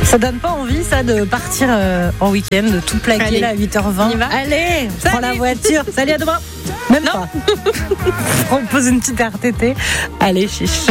Ça donne pas envie, ça, de partir en week-end, de tout plaquer là, à 8h20. Allez, prends la voiture. Salut, à demain. Même non. Pas. On pose une petite RTT. Allez, chiche.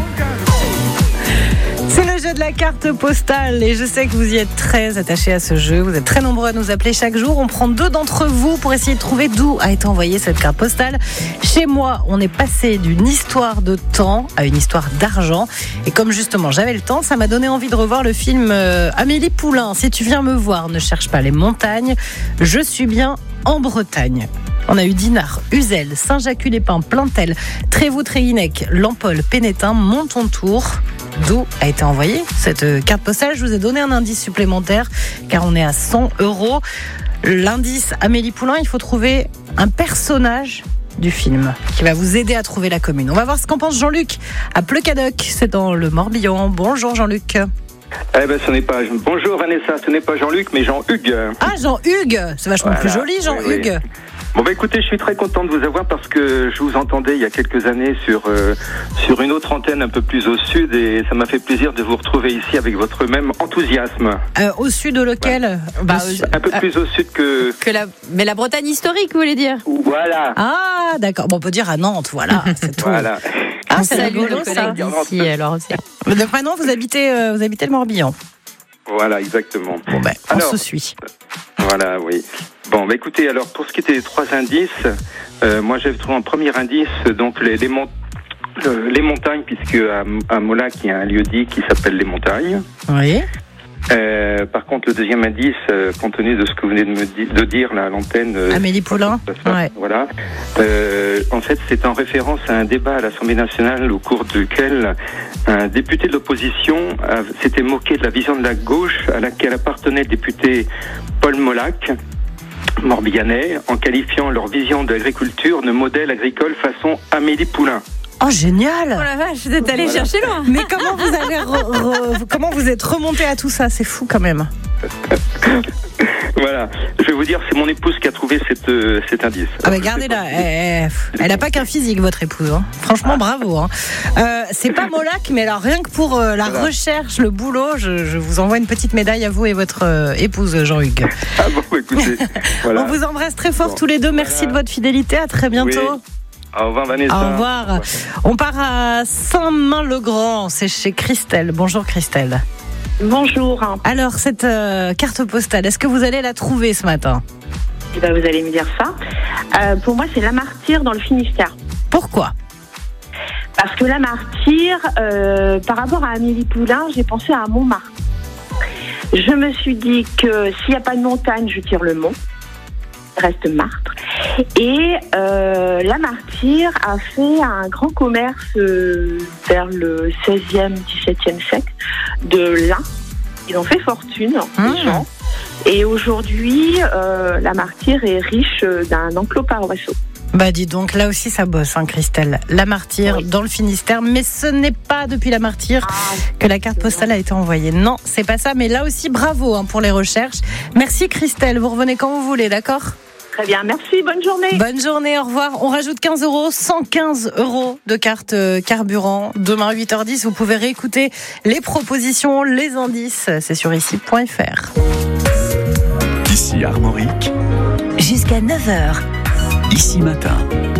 C'est le jeu de la carte postale et je sais que vous y êtes très attachés à ce jeu. Vous êtes très nombreux à nous appeler chaque jour. On prend 2 d'entre vous pour essayer de trouver d'où a été envoyée cette carte postale. Chez moi, on est passé d'une histoire de temps à une histoire d'argent. Et comme justement j'avais le temps, ça m'a donné envie de revoir le film Amélie Poulain. Si tu viens me voir, ne cherche pas les montagnes. Je suis bien en Bretagne. On a eu Dinard, Uzel, Saint-Jacques-les-Pins, Plaintel, Trévoux-Tréguinec, Lampol, Pénétin, Montontour. D'où a été envoyée cette carte postale. Je vous ai donné un indice supplémentaire car on est à 100 €. L'indice Amélie Poulain, il faut trouver un personnage du film qui va vous aider à trouver la commune. On va voir ce qu'en pense Jean-Luc à Pleucadoc, c'est dans le Morbihan. Bonjour Jean-Luc. Ce n'est pas... Bonjour Vanessa, ce n'est pas Jean-Luc mais Jean-Hugues. Ah, Jean-Hugues, c'est vachement plus joli Jean-Hugues. Oui. Bon écoutez, je suis très content de vous avoir parce que je vous entendais il y a quelques années sur une autre antenne un peu plus au sud et ça m'a fait plaisir de vous retrouver ici avec votre même enthousiasme. Au sud de lequel un peu plus au sud que Mais la Bretagne historique, vous voulez dire? Voilà. Ah d'accord, bon, on peut dire à Nantes, voilà, c'est tout. Voilà. Ah, c'est rigolo ça. D'ici, alors aussi. Donc maintenant vous habitez le Morbihan. Voilà, exactement. Bon on se suit. Voilà, oui. Bon, écoutez, alors pour ce qui était des 3 indices, moi j'ai trouvé un premier indice, donc les montagnes, puisque à Molac il y a un lieu-dit qui s'appelle les Montagnes. Oui. Par contre, le deuxième indice, compte tenu de ce que vous venez de dire là, à l'antenne, Amélie Poulain. Ouais. Voilà. En fait, c'est en référence à un débat à l'Assemblée nationale au cours duquel un député de l'opposition s'était moqué de la vision de la gauche à laquelle appartenait le député Paul Molac, morbihanais, en qualifiant leur vision de l'agriculture de modèle agricole façon Amélie Poulain. Oh génial! Oh la vache, vous êtes allé chercher loin. Mais comment vous avez comment vous êtes remonté à tout ça? C'est fou quand même. Voilà, je vais vous dire, c'est mon épouse qui a trouvé cet indice. Ah mais gardez-la, elle n'a pas qu'un physique votre épouse, hein. Franchement bravo. Hein. C'est pas Molac, mais alors rien que pour la recherche, le boulot, je vous envoie une petite médaille à vous et votre épouse Jean-Hugues. Ah bon, écoutez, voilà. On vous embrasse très fort tous les deux, merci de votre fidélité, à très bientôt. Oui. Au revoir Vanessa. Au revoir. On part à Saint-Main-le-Grand, c'est chez Christelle. Bonjour Christelle. Bonjour. Alors cette carte postale, est-ce que vous allez la trouver ce matin? Vous allez me dire ça. Pour moi, c'est La Martyre dans le Finistère. Pourquoi? Parce que La Martyre, par rapport à Amélie Poulain, j'ai pensé à Montmartre. Je me suis dit que s'il n'y a pas de montagne, je tire le mont. Reste Martre. Et La Martyre a fait un grand commerce vers le 16e, 17e siècle de lin. Ils ont fait fortune, les gens. Et aujourd'hui, La Martyre est riche d'un enclos paroissiaux. Bah dis donc, là aussi ça bosse, hein, Christelle. La Martyre dans le Finistère, mais ce n'est pas depuis La Martyre que la carte postale a été envoyée. Non, c'est pas ça, mais là aussi bravo pour les recherches. Merci Christelle, vous revenez quand vous voulez, d'accord ? Très bien, merci, bonne journée. Bonne journée, au revoir. On rajoute 15 €, 115 € de carte carburant. Demain 8h10, vous pouvez réécouter les propositions, les indices. C'est sur ici.fr. Ici Armorique. Jusqu'à 9h. Ici Matin.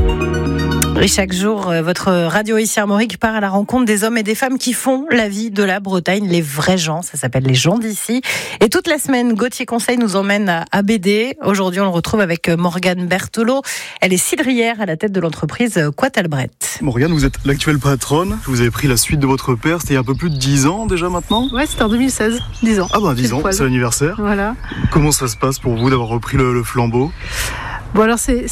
Et chaque jour, votre radio ici Armorique part à la rencontre des hommes et des femmes qui font la vie de la Bretagne, les vrais gens, ça s'appelle les gens d'ici. Et toute la semaine, Gauthier Conseil nous emmène à BD. Aujourd'hui, on le retrouve avec Morgane Berthelot. Elle est cidrière à la tête de l'entreprise Quatalbret. Morgane, vous êtes l'actuelle patronne. Vous avez pris la suite de votre père, c'était il y a un peu plus de 10 ans déjà maintenant ? Ouais, c'était en 2016, 10 ans. Ah bah 10 ans, c'est l'anniversaire. Voilà. Comment ça se passe pour vous d'avoir repris le flambeau ? Bon alors c'est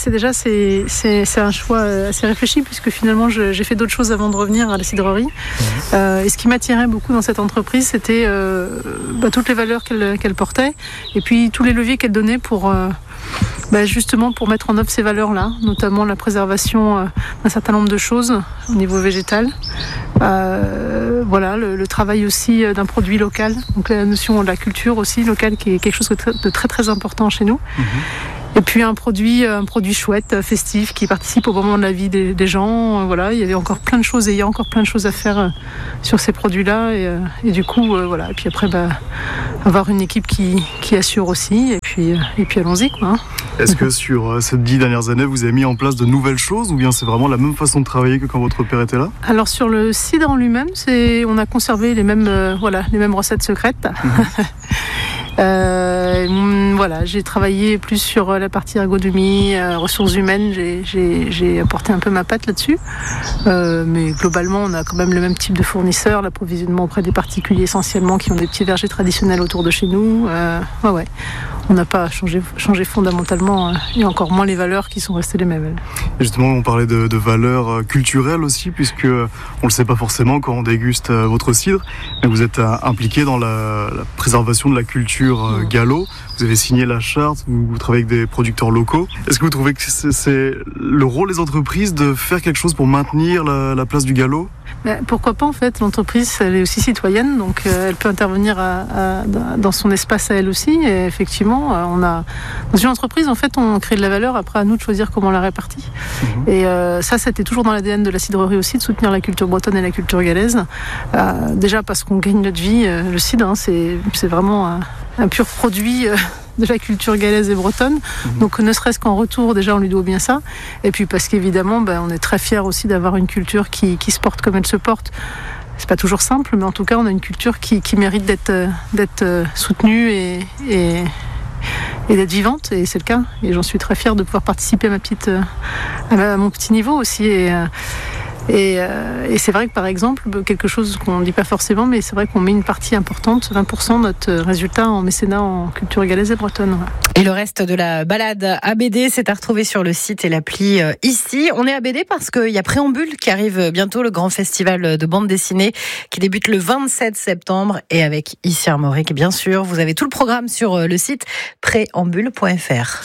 un choix assez réfléchi puisque finalement j'ai fait d'autres choses avant de revenir à la cidrerie. Et ce qui m'attirait beaucoup dans cette entreprise, c'était toutes les valeurs qu'elle portait et puis tous les leviers qu'elle donnait pour justement pour mettre en œuvre ces valeurs-là, notamment la préservation d'un certain nombre de choses au niveau végétal. Le travail aussi d'un produit local, donc la notion de la culture aussi locale qui est quelque chose de très très important chez nous. Et puis un produit chouette, festif, qui participe au moment de la vie des gens. Voilà, il y avait encore plein de choses et il y a encore plein de choses à faire sur ces produits-là. Et du coup, voilà. Et puis après, avoir une équipe qui assure aussi. Et puis allons-y, quoi. Est-ce que sur ces 10 dernières années, vous avez mis en place de nouvelles choses ou bien c'est vraiment la même façon de travailler que quand votre père était là ? Alors sur le cidre en lui-même, on a conservé les mêmes recettes secrètes. Voilà, j'ai travaillé plus sur la partie ergonomie, ressources humaines, j'ai apporté un peu ma patte là-dessus. Mais globalement, on a quand même le même type de fournisseurs, l'approvisionnement auprès des particuliers essentiellement qui ont des petits vergers traditionnels autour de chez nous. Ouais. On n'a pas changé fondamentalement et encore moins les valeurs qui sont restées les mêmes. Et justement, on parlait de valeurs culturelles aussi, puisque on le sait pas forcément quand on déguste votre cidre, mais vous êtes impliqué dans la préservation de la culture gallo. Vous avez signé la charte, vous travaillez avec des producteurs locaux. Est-ce que vous trouvez que c'est le rôle des entreprises de faire quelque chose pour maintenir la place du gallo ? Pourquoi pas en fait, l'entreprise elle est aussi citoyenne, donc elle peut intervenir dans son espace à elle aussi. Et effectivement, dans une entreprise en fait on crée de la valeur, après à nous de choisir comment on la répartit. Et ça c'était toujours dans l'ADN de la cidrerie aussi, de soutenir la culture bretonne et la culture galaise. Déjà parce qu'on gagne notre vie, le cidre c'est vraiment un pur produit de la culture galaise et bretonne. Donc ne serait-ce qu'en retour, déjà on lui doit bien ça. Et puis parce qu'évidemment, on est très fiers aussi d'avoir une culture qui se porte comme elle se porte. C'est pas toujours simple, mais en tout cas on a une culture qui mérite d'être soutenue et d'être vivante, et c'est le cas. Et j'en suis très fière de pouvoir participer à mon petit niveau aussi. Et c'est vrai que par exemple, quelque chose qu'on ne dit pas forcément, mais c'est vrai qu'on met une partie importante, 20% de notre résultat en mécénat en culture galaise et bretonne. Et le reste de la balade ABD, c'est à retrouver sur le site et l'appli ici. On est ABD parce qu'il y a Préambule qui arrive bientôt, le grand festival de bande dessinée qui débute le 27 septembre et avec Ici Armorique, bien sûr. Vous avez tout le programme sur le site préambule.fr.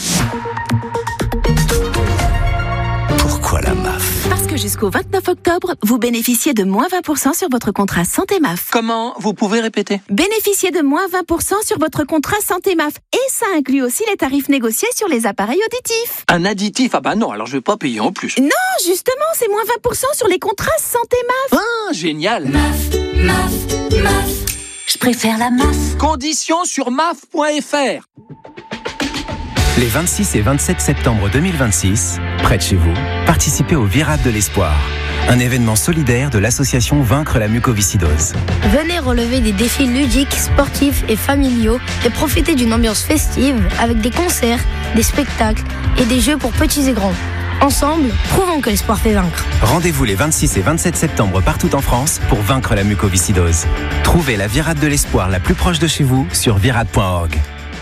Pourquoi la MAF ? Parce que jusqu'au 29 octobre, vous bénéficiez de moins 20% sur votre contrat Santé MAF. Comment ? Vous pouvez répéter ? Bénéficiez de moins 20% sur votre contrat Santé MAF. Et ça inclut aussi les tarifs négociés sur les appareils auditifs. Un additif ? Ah bah non, alors je vais pas payer en plus. Non, justement, c'est moins 20% sur les contrats Santé MAF. Ah, génial ! MAF. Je préfère la MAF. Conditions sur maf.fr. Les 26 et 27 septembre 2026, près de chez vous, participez au Virade de l'Espoir, un événement solidaire de l'association Vaincre la mucoviscidose. Venez relever des défis ludiques, sportifs et familiaux et profitez d'une ambiance festive avec des concerts, des spectacles et des jeux pour petits et grands. Ensemble, prouvons que l'espoir fait vaincre. Rendez-vous les 26 et 27 septembre partout en France pour vaincre la mucoviscidose. Trouvez la Virade de l'Espoir la plus proche de chez vous sur virade.org.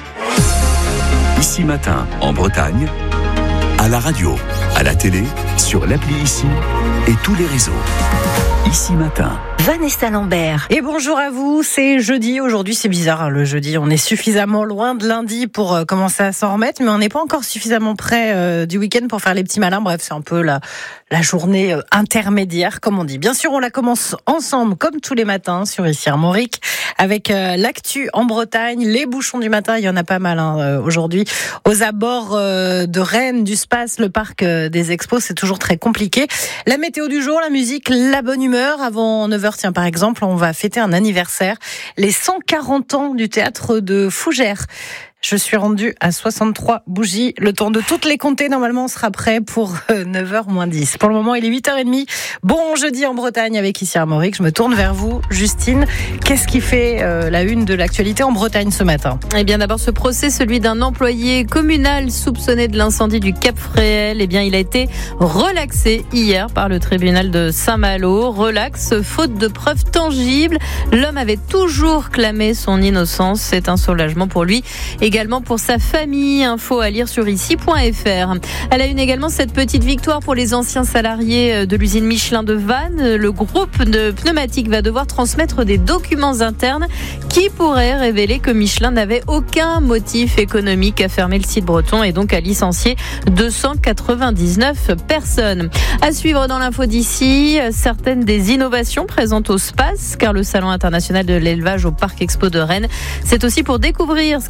Ici Matin, en Bretagne, à la radio, à la télé, sur l'appli Ici et tous les réseaux. Ici Matin. Vanessa Lambert. Et bonjour à vous, c'est jeudi. Aujourd'hui, c'est bizarre, le jeudi. On est suffisamment loin de lundi pour commencer à s'en remettre, mais on n'est pas encore suffisamment près du week-end pour faire les petits malins. Bref, c'est un peu la journée intermédiaire, comme on dit. Bien sûr, on la commence ensemble, comme tous les matins, sur Ici Armorique, avec l'actu en Bretagne. Les bouchons du matin, il y en a pas mal aujourd'hui. Aux abords de Rennes, du Space, le parc des Expos, c'est toujours très compliqué. La météo du jour, la musique, la bonne humeur. Avant 9h, tiens, par exemple, on va fêter un anniversaire. Les 140 ans du théâtre de Fougères. Je suis rendue à 63 bougies. Le temps de toutes les compter, normalement, on sera prêt pour 9h moins 10. Pour le moment, il est 8h30. Bon jeudi en Bretagne avec Ici Armorique. Je me tourne vers vous, Justine. Qu'est-ce qui fait la une de l'actualité en Bretagne ce matin ? Eh bien, d'abord, ce procès, celui d'un employé communal soupçonné de l'incendie du Cap Fréhel. Eh bien, il a été relaxé hier par le tribunal de Saint-Malo. Relax, faute de preuves tangibles. L'homme avait toujours clamé son innocence. C'est un soulagement pour lui. Également pour sa famille, info à lire sur ici.fr. Elle a une également cette petite victoire pour les anciens salariés de l'usine Michelin de Vannes. Le groupe de pneumatiques va devoir transmettre des documents internes qui pourraient révéler que Michelin n'avait aucun motif économique à fermer le site breton et donc à licencier 299 personnes. À suivre dans l'info d'ici, certaines des innovations présentes au Space, car le Salon international de l'élevage au Parc Expo de Rennes, c'est aussi pour découvrir ce qu'il y a de nouveau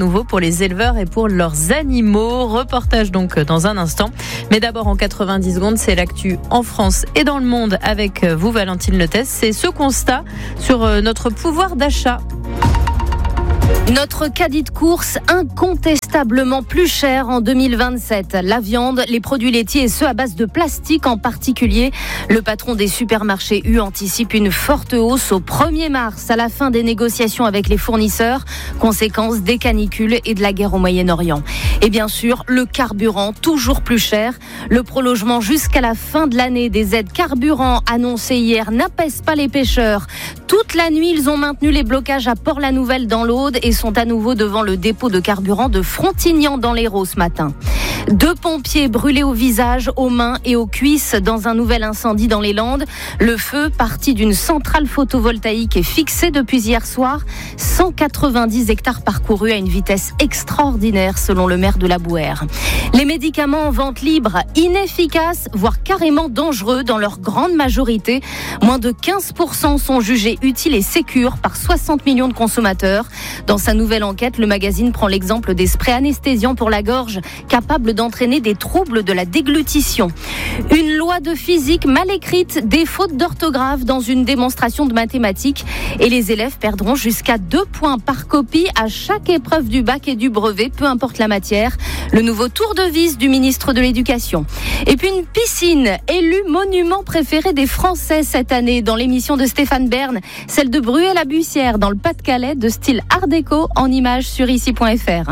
nouveau pour les éleveurs et pour leurs animaux. Reportage donc dans un instant. Mais d'abord en 90 secondes, c'est l'actu en France et dans le monde avec vous, Valentine Letès. C'est ce constat sur notre pouvoir d'achat. Notre caddie de course incontestablement plus cher en 2027. La viande, les produits laitiers et ceux à base de plastique en particulier. Le patron des supermarchés U anticipe une forte hausse au 1er mars à la fin des négociations avec les fournisseurs, conséquence des canicules et de la guerre au Moyen-Orient. Et bien sûr, le carburant toujours plus cher. Le prolongement jusqu'à la fin de l'année des aides carburant annoncées hier n'apaise pas les pêcheurs. Toute la nuit, ils ont maintenu les blocages à Port-la-Nouvelle dans l'Aude et sont à nouveau devant le dépôt de carburant de Frontignan dans l'Hérault ce matin. 2 pompiers brûlés au visage, aux mains et aux cuisses dans un nouvel incendie dans les Landes. Le feu, parti d'une centrale photovoltaïque, est fixé depuis hier soir. 190 hectares parcourus à une vitesse extraordinaire selon le maire de la Bouère. Les médicaments en vente libre, inefficaces, voire carrément dangereux dans leur grande majorité. Moins de 15% sont jugés utiles et sécures par 60 millions de consommateurs. Dans sa nouvelle enquête, le magazine prend l'exemple des sprays anesthésiants pour la gorge, capables d'entraîner des troubles de la déglutition. Une loi de physique mal écrite, des fautes d'orthographe dans une démonstration de mathématiques et les élèves perdront jusqu'à 2 points par copie à chaque épreuve du bac et du brevet, peu importe la matière. Le nouveau tour de vis du ministre de l'Éducation. Et puis une piscine, élue monument préféré des Français cette année dans l'émission de Stéphane Bern, celle de Bruay-la-Bussière dans le Pas-de-Calais, de style art déco, en images sur ici.fr.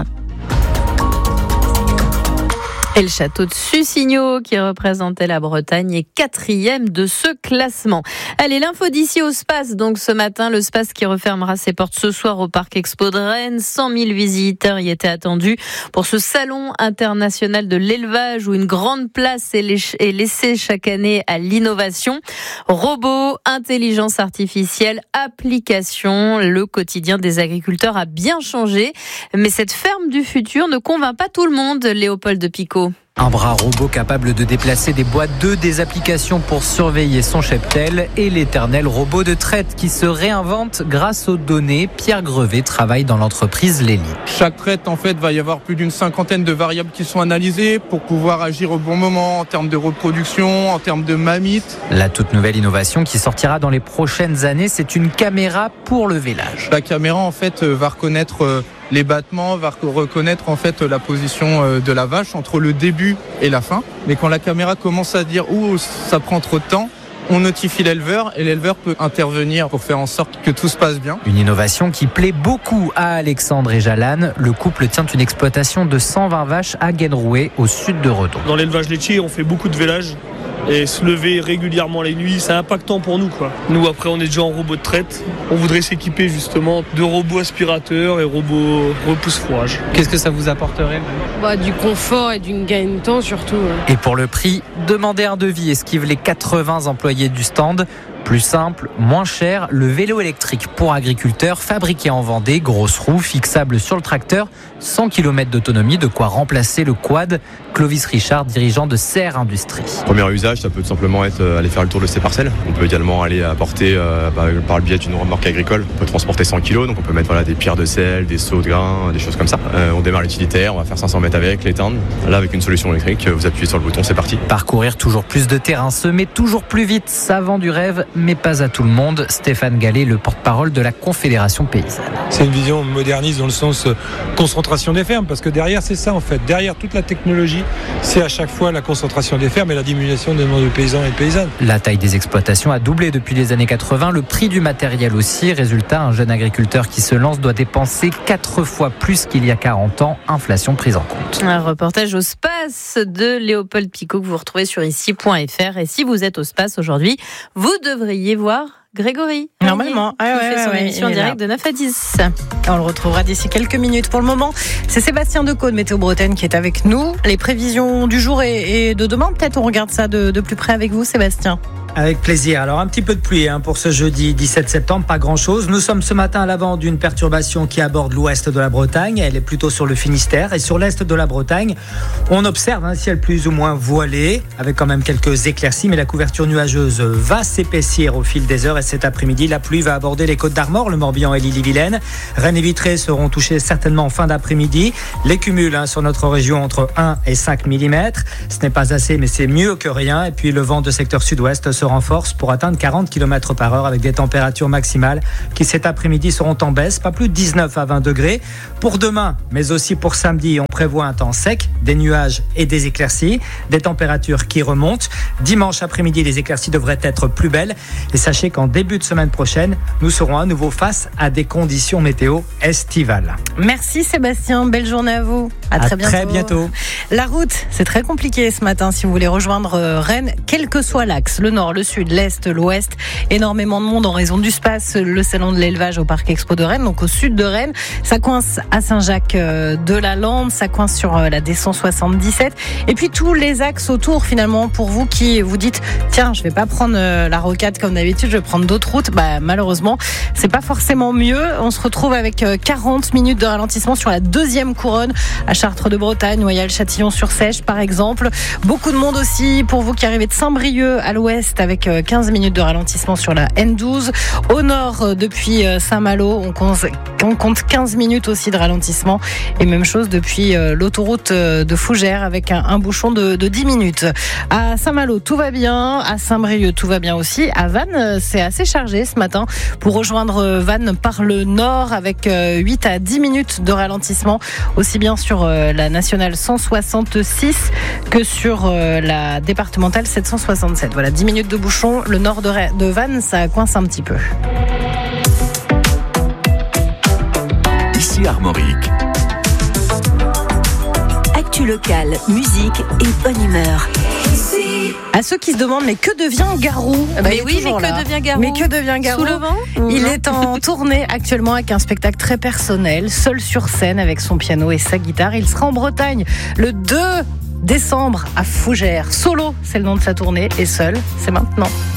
Et le château de Sussigno, qui représentait la Bretagne, est 4e de ce classement. Allez, l'info d'ici au Space. Donc ce matin, le Space qui refermera ses portes ce soir au Parc Expo de Rennes. 100 000 visiteurs y étaient attendus pour ce salon international de l'élevage où une grande place est laissée chaque année à l'innovation. Robots, intelligence artificielle, applications. Le quotidien des agriculteurs a bien changé. Mais cette ferme du futur ne convainc pas tout le monde, Léopold Picot. Un bras robot capable de déplacer des boîtes d'œufs, des applications pour surveiller son cheptel et l'éternel robot de traite qui se réinvente grâce aux données. Pierre Grevet travaille dans l'entreprise Lélie. Chaque traite, en fait, va y avoir plus d'une 50aine de variables qui sont analysées pour pouvoir agir au bon moment en termes de reproduction, en termes de mammites. La toute nouvelle innovation qui sortira dans les prochaines années, c'est une caméra pour le vélage. La caméra, en fait, va reconnaître les battements, va reconnaître en fait la position de la vache entre le début et la fin. Mais quand la caméra commence à dire ça prend trop de temps, on notifie l'éleveur et l'éleveur peut intervenir pour faire en sorte que tout se passe bien. Une innovation qui plaît beaucoup à Alexandre et Jalane. Le couple tient une exploitation de 120 vaches à Guenrouet, au sud de Redon. Dans l'élevage laitier, on fait beaucoup de vélage. Et se lever régulièrement les nuits, c'est impactant pour nous, quoi. Nous, après, on est déjà en robot de traite. On voudrait s'équiper justement de robots aspirateurs et robots repousse-froage. Qu'est-ce que ça vous apporterait ? Du confort et d'une gain de temps surtout. Et pour le prix, demandez un devis, esquive les 80 employés du stand. Plus simple, moins cher, le vélo électrique pour agriculteurs fabriqué en Vendée, grosse roue fixable sur le tracteur, 100 km d'autonomie, de quoi remplacer le quad. Clovis Richard, dirigeant de Serre Industrie. Premier usage, ça peut tout simplement être aller faire le tour de ses parcelles. On peut également aller apporter par le biais d'une remorque agricole. On peut transporter 100 kg, donc on peut mettre des pierres de sel, des seaux de grains, des choses comme ça. On démarre l'utilitaire, on va faire 500 mètres avec, l'éteindre. Là, avec une solution électrique, vous appuyez sur le bouton, c'est parti. Parcourir toujours plus de terrain, semer toujours plus vite, ça vend du rêve, mais pas à tout le monde. Stéphane Gallet, le porte-parole de la Confédération paysanne. C'est une vision moderniste dans le sens concentration des fermes, parce que derrière, c'est ça en fait. Derrière toute la technologie, c'est à chaque fois la concentration des fermes et la diminution des nombres de paysans et de paysannes. La taille des exploitations a doublé depuis les années 80, le prix du matériel aussi. Résultat, un jeune agriculteur qui se lance doit dépenser 4 fois plus qu'il y a 40 ans, inflation prise en compte. Un reportage au Space de Léopold Picot que vous retrouvez sur ici.fr. Et si vous êtes au Space aujourd'hui, vous devriez voir Grégory. Normalement. Il fait son émission en direct de 9 à 10. On le retrouvera d'ici quelques minutes. Pour le moment, c'est Sébastien Decaux de Météo Bretagne qui est avec nous. Les prévisions du jour et de demain, peut-être on regarde ça de plus près avec vous, Sébastien. Avec plaisir. Alors un petit peu de pluie pour ce jeudi 17 septembre, pas grand-chose. Nous sommes ce matin à l'avant d'une perturbation qui aborde l'ouest de la Bretagne. Elle est plutôt sur le Finistère. Et sur l'est de la Bretagne, on observe un ciel plus ou moins voilé, avec quand même quelques éclaircies, mais la couverture nuageuse va s'épaissir au fil des heures. Et cet après-midi, la pluie va aborder les Côtes d'Armor, le Morbihan et l'Ille-et-Vilaine. Rennes et Vitré seront touchés certainement en fin d'après-midi. Les cumuls sur notre région entre 1 et 5 mm. Ce n'est pas assez, mais c'est mieux que rien. Et puis le vent de secteur sud-ouest se renforce pour atteindre 40 km/h avec des températures maximales qui cet après-midi seront en baisse, pas plus de 19 à 20 degrés. Pour demain, mais aussi pour samedi, on prévoit un temps sec, des nuages et des éclaircies, des températures qui remontent. Dimanche après-midi, les éclaircies devraient être plus belles. Et sachez qu'en début de semaine prochaine, nous serons à nouveau face à des conditions météo estivales. Merci Sébastien, belle journée à vous. À très bientôt. Très bientôt. La route, c'est très compliqué ce matin si vous voulez rejoindre Rennes, quel que soit l'axe, le nord, le sud, l'est, l'ouest. Énormément de monde en raison du SPACE, le salon de l'élevage au Parc Expo de Rennes, donc au sud de Rennes. Ça coince à Saint-Jacques-de-la-Lande, ça coince sur la D177. Et puis tous les axes autour finalement pour vous qui vous dites tiens, je vais pas prendre la rocade comme d'habitude, je vais prendre d'autres routes. Malheureusement, c'est pas forcément mieux. On se retrouve avec 40 minutes de ralentissement sur la deuxième couronne à Chartres-de-Bretagne, Noyal-Châtillon-sur-Seiche par exemple. Beaucoup de monde aussi pour vous qui arrivez de Saint-Brieuc à l'ouest avec 15 minutes de ralentissement sur la N12. Au nord, depuis Saint-Malo, on compte 15 minutes aussi de ralentissement. Et même chose depuis l'autoroute de Fougères avec un bouchon de 10 minutes. À Saint-Malo, tout va bien. À Saint-Brieuc, tout va bien aussi. À Vannes, c'est assez chargé ce matin pour rejoindre Vannes par le nord avec 8 à 10 minutes de ralentissement, aussi bien sur la nationale 166 que sur la départementale 767. Voilà, 10 minutes de bouchon. Le nord de Vannes, ça coince un petit peu. Ici Armorique. Actu locale, musique et bonne humeur. À ceux qui se demandent mais que devient Garou ? Mais oui, mais que devient Garou ? Mais que devient Garou ? Sous le vent ? Il est en tournée actuellement avec un spectacle très personnel, seul sur scène avec son piano et sa guitare. Il sera en Bretagne le 2 décembre à Fougères. Solo, c'est le nom de sa tournée, et seul, c'est maintenant.